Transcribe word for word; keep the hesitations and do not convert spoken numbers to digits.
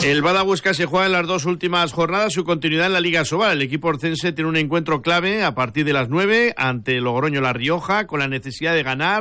El Bada Huesca se juega en las dos últimas jornadas su continuidad en la Liga Sobal. El equipo orcense tiene un encuentro clave a partir de las nueve ante Logroño La Rioja con la necesidad de ganar